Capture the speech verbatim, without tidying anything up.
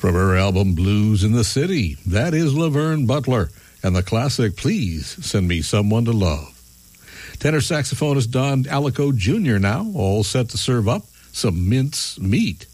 From her album Blues in the City, that is Laverne Butler, and the classic Please Send Me Someone to Love. Tenor saxophonist Don Alico Junior now, all set to serve up some mince meat.